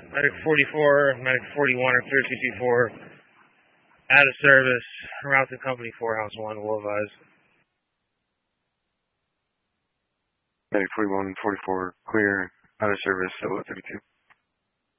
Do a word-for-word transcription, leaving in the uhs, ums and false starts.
Medic forty-four, Medic forty-one or clear two two four. Out of service. Route to Company four, House one, will advise. Medic forty-one, forty-four, clear, out of service, Solo thirty-two.